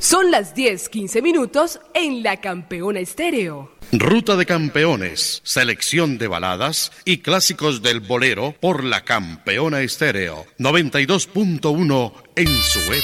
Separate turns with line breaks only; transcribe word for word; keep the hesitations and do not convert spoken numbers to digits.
Son las diez quince minutos en La Campeona Estéreo.
Ruta de Campeones, selección de baladas y clásicos del bolero por La Campeona Estéreo, noventa y dos punto uno en su